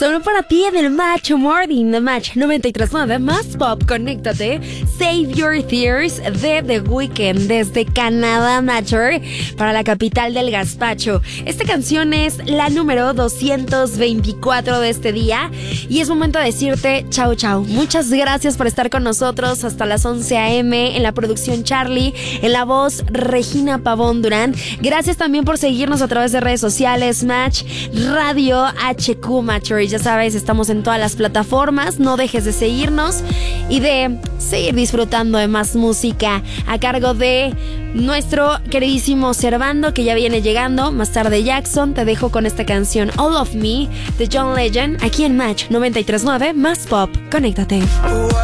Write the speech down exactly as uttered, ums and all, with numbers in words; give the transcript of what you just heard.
Solo para ti en el Match Morning, The Match noventa y tres punto nueve, más pop, conéctate. Save Your Tears de The Weeknd desde Canadá, Matcher, para la capital del gazpacho. Esta canción es la número doscientos veinticuatro de este día y es momento de decirte chau chau. Muchas gracias por estar con nosotros hasta las once a eme en la producción Charlie, en la voz Regina Pavón Durán. Gracias también por seguirnos a través de redes sociales, Match Radio H Q Matcher. Ya sabes, estamos en todas las plataformas. No dejes de seguirnos y de seguir disfrutando de más música a cargo de nuestro queridísimo Servando, que ya viene llegando. Más tarde Jackson. Te dejo con esta canción All of Me de John Legend aquí en Match noventa y tres punto nueve, más pop. Conéctate.